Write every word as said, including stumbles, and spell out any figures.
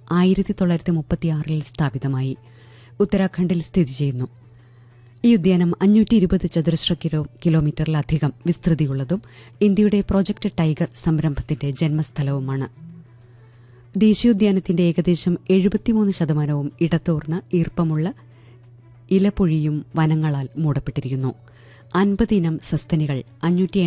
ആയിരത്തി തൊള്ളായിരത്തി മുപ്പത്തിയാറിൽ സ്ഥാപിതമായി. ഉത്തരാഖണ്ഡിൽ സ്ഥിതി ചെയ്യുന്നു. ഈ ഉദ്യാനം അഞ്ഞൂറ്റി ഇരുപത് ചതുരശ്ര കിലോ കിലോമീറ്ററിലധികം വിസ്തൃതിയുള്ളതും ഇന്ത്യയുടെ പ്രോജക്ട് ടൈഗർ സംരംഭത്തിന്റെ ജന്മസ്ഥലവുമാണ്. ദേശീയോദ്യാനത്തിന്റെ ഏകദേശം എഴുപത്തിമൂന്ന് ശതമാനവും ഇടതൂർന്ന ഈർപ്പമുള്ള ഇലപൊഴിയും വനങ്ങളാൽ മൂടപ്പെട്ടിരിക്കുന്നു. അൻപത് ഇനം സസ്തനികൾ, അഞ്ഞൂറ്റി